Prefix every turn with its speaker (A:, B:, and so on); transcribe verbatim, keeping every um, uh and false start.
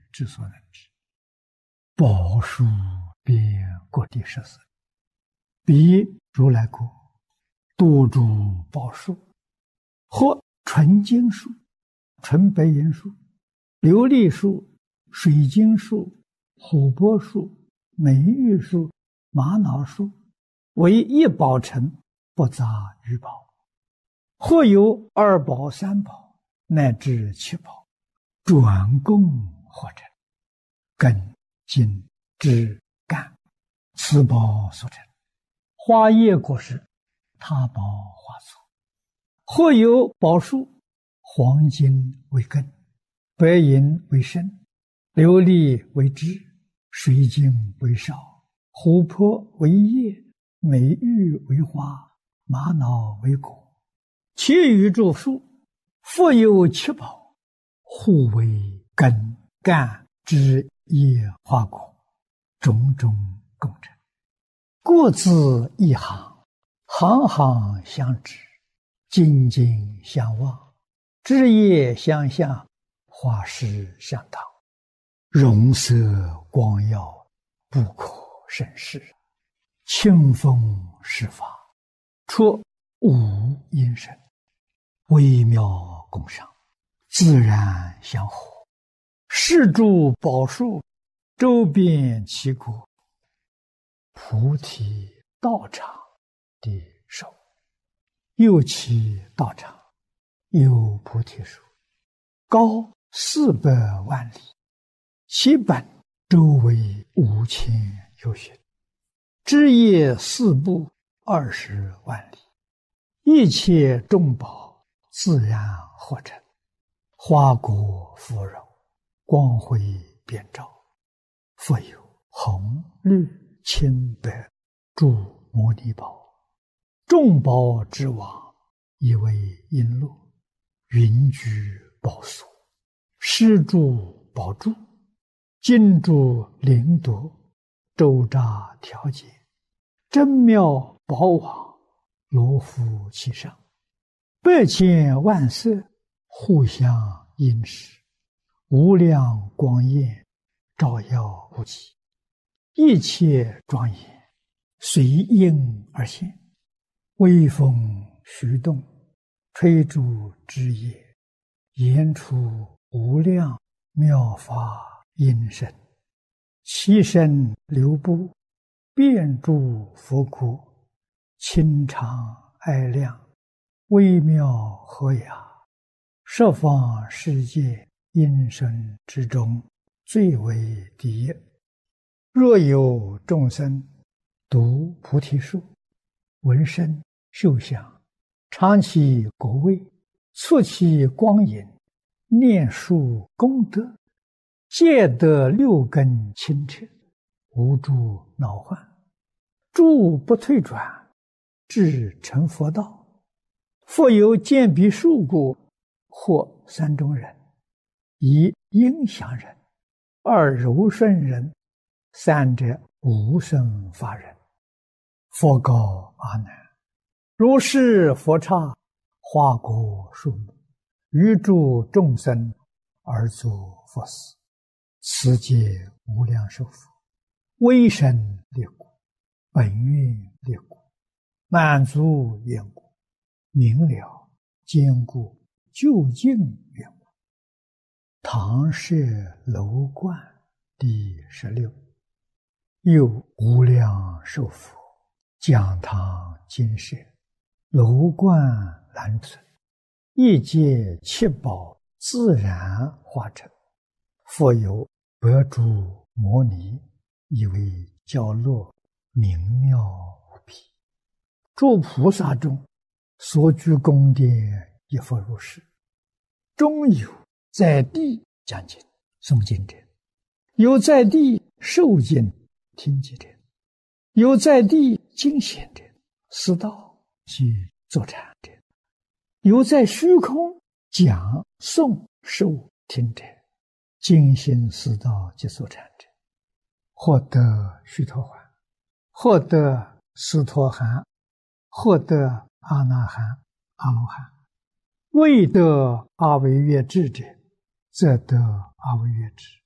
A: 之所能知。宝树遍各地十四，彼如来国，多诸宝树，或纯金树、纯白银树、琉璃树、水晶树、琥珀树、美玉树、玛瑙树，为一宝城，不杂于宝。或有二宝、三宝，乃至七宝，转供合成，根、茎、枝、干，此宝所成。花叶果实，他宝花素。或有宝树，黄金为根，白银为身，琉璃为枝，水晶为少，琥珀为叶，美玉为花，玛瑙为果。其余诸树，复有七宝，互为根、干、枝、叶、花、果，种种共成。各自一行，行行相知，茎茎相望，枝叶相向，花实相当，容色光耀，不可胜视。清风施法，出无因声，微妙共赏，自然相合。是诸宝树，周遍其国，菩提道场的手。又其道场，有菩提树，高四百万里，其本周围五千由旬，枝叶四部二十万里，一切众宝自然合成，花果芙蓉，光辉遍照，复有红、绿、青、白诸摩尼宝。众宝之王，以为璎珞，云居宝所，施诸宝柱，金柱灵铎，周匝调节，真妙宝网，罗敷其上，百千万色，互相映饰，无量光焰，照耀无极，一切庄严，随应而现。微风徐动，吹诸枝叶，言出无量妙法音声，其声流布，遍诸佛国，清长哀亮，微妙和雅，十方世界音声之中，最为第一。若有众生读菩提树，闻声受想，尝其果味，触其光影，念树功德，皆得六根清澈，无诸恼患，诸不退转，至成佛道。复有见彼树果，或三种人：一应祥人，二柔顺人，三者无生法人。佛告阿难：如是佛刹，花果树木，于诸众生而作佛事，此皆无量寿佛，威神力故，本愿力故，满足愿故，明了坚固究竟愿故。唐舍楼观第十六。又无量寿佛，讲堂金舍，楼观栏存，一界七宝自然化成，复有百诸摩尼，以为教乐，明妙无比。诸菩萨中，所居宫殿亦复如是。中有在地讲经诵经者，有在地受经听经者，有在地经显者，思道及坐禅者，有在虚空讲诵受听者，精心思道及坐禅者，获得须陀洹，获得斯陀含，获得阿那含、阿罗汉。未得阿惟越致者，则得阿惟越致。